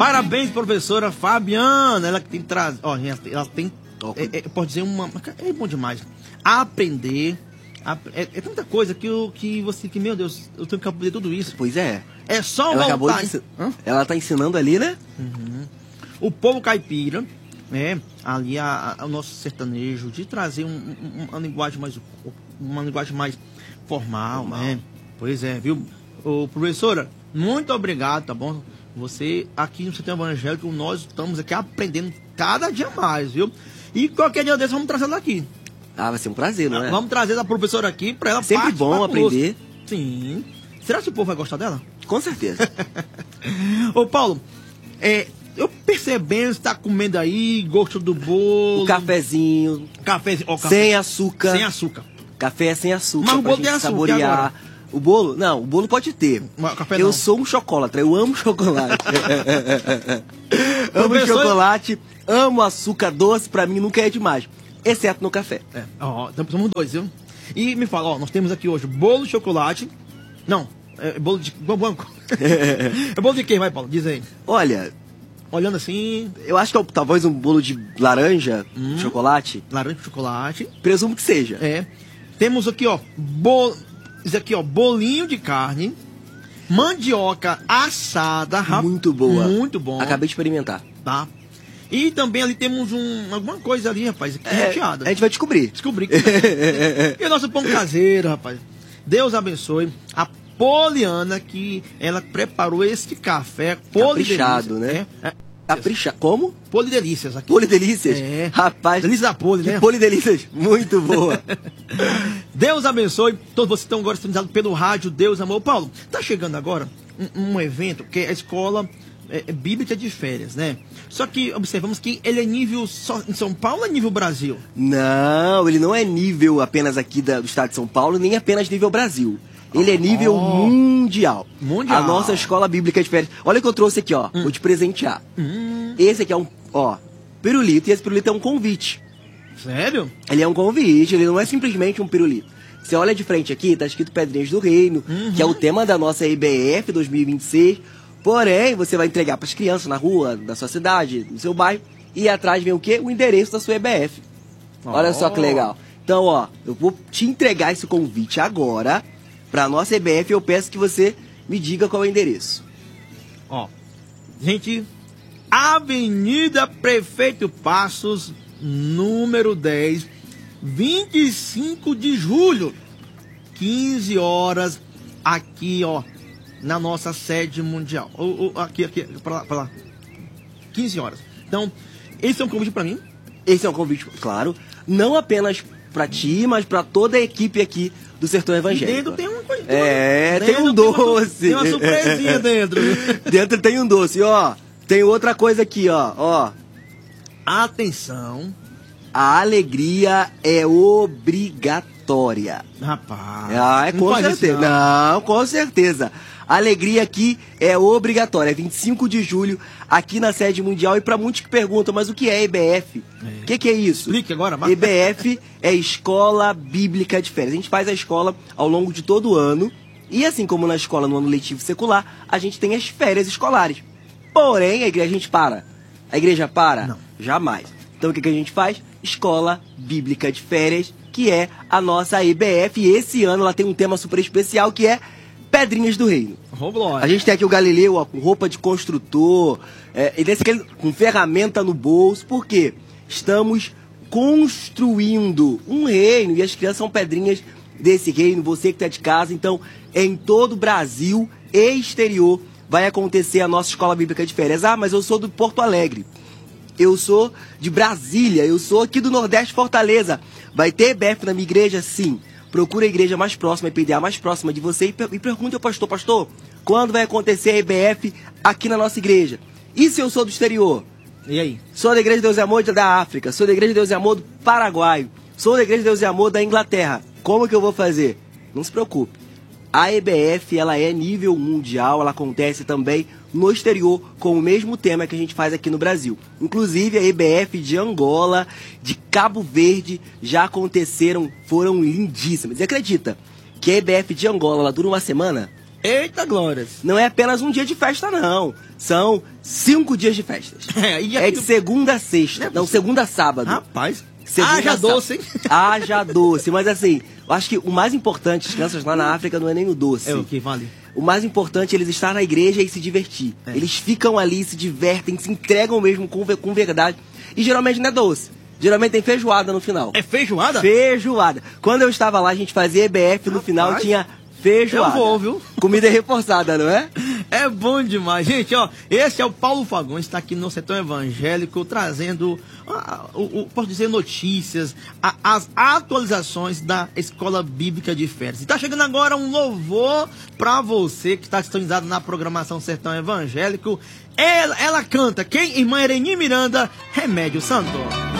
Parabéns, professora Fabiana. Ela que tem traz, ó, ela tem, pode dizer é bom demais. Aprender, é tanta coisa que meu Deus, eu tenho que aprender tudo isso. Pois é. É só voltar. Ela tá ensinando ali, né? Uhum. O povo caipira, né? Ali o nosso sertanejo, de trazer uma linguagem mais formal, né? Pois é, viu? Ô, professora, muito obrigado, tá bom? Você aqui no Setor Evangélico, nós estamos aqui aprendendo cada dia mais, viu? E qualquer dia desses vamos trazer ela aqui. Ah, vai ser um prazer, não é? Vamos trazer a professora aqui para ela sempre bom aprender. Sim. Será que o povo vai gostar dela? Com certeza. Ô, Paulo, eu percebendo, você tá comendo aí, gosto do bolo. O cafezinho. Cafezinho. Sem açúcar. Sem açúcar. Café sem açúcar. Mas o bolo tem açúcar saborear. Agora? O bolo? Não, o bolo pode ter. Café eu não. sou um chocolate, eu amo chocolate. Amo chocolate, amo açúcar doce, pra mim nunca é demais. Exceto no café. Somos dois, viu? E me fala, nós temos aqui hoje bolo de chocolate. Não, bolo de banco. É bolo de quem, vai, Paulo? Diz aí. Olha, olhando assim... eu acho que é talvez um bolo de laranja, chocolate. Laranja de chocolate. Presumo que seja. Temos aqui, isso aqui, bolinho de carne, mandioca assada. Muito boa. Muito bom. Acabei de experimentar. Tá. E também ali temos alguma coisa ali, rapaz, recheada. A gente vai descobrir. E o nosso pão caseiro, rapaz. Deus abençoe a Poliana, que ela preparou este café caprichado, né? Caprichado. Como? Polidelícias aqui. Polidelícias? Rapaz. Delícia da Poli, né? Polidelícias. Muito boa. Deus abençoe todos vocês que estão agora sintonizados pelo rádio Deus Amor. Paulo, tá chegando agora um evento que é a escola bíblica de férias, né? Só que observamos que ele é nível só em São Paulo ou é nível Brasil? Não, ele não é nível apenas aqui do estado de São Paulo, nem apenas nível Brasil. Ele é nível mundial. A nossa escola bíblica de férias. Olha o que eu trouxe aqui, ó. Vou te presentear. Esse aqui é pirulito, e esse pirulito é um convite. Sério? Ele é um convite, ele não é simplesmente um pirulito. Você olha de frente aqui, tá escrito Pedrinhas do Reino, que é o tema da nossa IBF 2026. Porém, você vai entregar para as crianças na rua, da sua cidade, no seu bairro, e atrás vem o quê? O endereço da sua IBF. Olha só que legal. Então, eu vou te entregar esse convite agora para a nossa IBF e eu peço que você me diga qual é o endereço. Gente, Avenida Prefeito Passos, número 10, 25 de julho, 15 horas, aqui, na nossa sede mundial. Aqui, pra lá. 15 horas. Então, esse é um convite pra mim? Esse é um convite, claro, não apenas pra ti, mas pra toda a equipe aqui do Sertão Evangélico. E dentro tem uma coisa. Tem um doce. Tem uma surpresinha dentro. Dentro tem um doce. Tem outra coisa aqui, Atenção. A alegria é obrigatória. Rapaz. Com certeza. Não, com certeza. A alegria aqui é obrigatória. É 25 de julho, aqui na sede mundial. E para muitos que perguntam, mas o que é EBF? O que é isso? Explique agora. EBF é Escola Bíblica de Férias. A gente faz a escola ao longo de todo o ano. E assim como na escola no ano letivo secular, a gente tem as férias escolares. Porém, a gente para. A igreja para? Não. Jamais. Então o que a gente faz? Escola Bíblica de Férias, que é a nossa EBF. E esse ano ela tem um tema super especial, que é Pedrinhas do Reino. A gente tem aqui o Galileu com roupa de construtor, com ferramenta no bolso. Por quê? Estamos construindo um reino e as crianças são pedrinhas desse reino. Você que está de casa, então, em todo o Brasil e exterior vai acontecer a nossa escola bíblica de férias. Mas eu sou do Porto Alegre. Eu sou de Brasília. Eu sou aqui do Nordeste, Fortaleza. Vai ter EBF na minha igreja? Sim. Procure a igreja mais próxima, a PDA mais próxima de você e pergunte ao pastor, quando vai acontecer a EBF aqui na nossa igreja? E se eu sou do exterior? E aí? Sou da Igreja de Deus e Amor da África, sou da Igreja de Deus e Amor do Paraguai, sou da Igreja de Deus e Amor da Inglaterra. Como que eu vou fazer? Não se preocupe. A EBF, ela é nível mundial, ela acontece também no exterior com o mesmo tema que a gente faz aqui no Brasil. Inclusive a EBF de Angola, de Cabo Verde, já aconteceram, foram lindíssimas. E acredita que a EBF de Angola, ela dura uma semana? Eita, glórias! Não é apenas um dia de festa, não. São 5 dias de festas. É de segunda a sexta. Não, segunda a sábado. Rapaz, haja doce, hein? Haja doce. Mas assim, eu acho que o mais importante, as crianças lá na África, não é nem o doce. É o que vale. O mais importante é eles estar na igreja e se divertir. Eles ficam ali, se divertem, se entregam mesmo com verdade. E geralmente não é doce. Geralmente tem feijoada no final. É feijoada? Feijoada. Quando eu estava lá, a gente fazia EBF, no final tinha feijoada. Eu vou, viu? Comida reforçada, não é? É bom demais. Gente, ó, esse é o Paulo Fagões, está aqui no Sertão Evangélico, trazendo, posso dizer, notícias, as atualizações da Escola Bíblica de Férias. E tá chegando agora um louvor para você que está sintonizado na programação Sertão Evangélico. Ela canta, quem? Irmã Ereni Miranda, Remédio Santo.